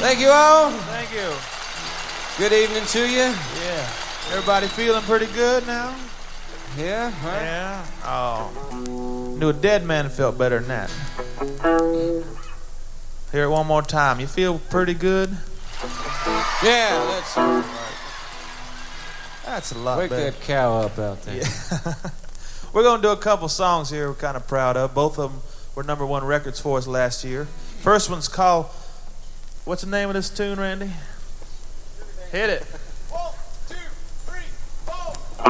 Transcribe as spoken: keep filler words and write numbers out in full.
Thank you all. Thank you. Good evening to you. Yeah. Everybody feeling pretty good now? Yeah, huh? Yeah. Oh. Knew a dead man felt better than that. Hear it one more time. You feel pretty good? Yeah, that's right. That's a lot Wake better. that cow up out there. Yeah. We're going to do a couple songs here we're kind of proud of. Both of them were number one records for us last year. First one's called, what's the name of this tune, Randy? Hit it.